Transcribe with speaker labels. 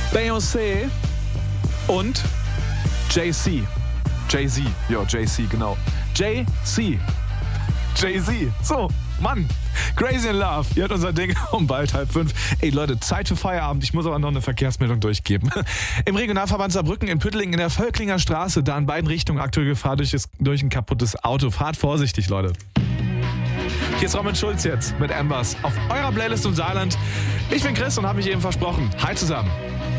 Speaker 1: Beyoncé und JC. Jay-Z, ja, JC, genau. Jay-Z. Jay-Z, so, Mann. Crazy in Love, ihr hört unser Ding um bald 4:30. Ey Leute, Zeit für Feierabend, ich muss aber noch eine Verkehrsmeldung durchgeben. Im Regionalverband Saarbrücken in Püttlingen in der Völklinger Straße, da in beiden Richtungen aktuelle Gefahr durch ein kaputtes Auto. Fahrt vorsichtig, Leute. Hier ist Robin Schulz jetzt mit Ambers auf eurer Playlist im Saarland. Ich bin Chris und habe mich eben versprochen. Hi zusammen.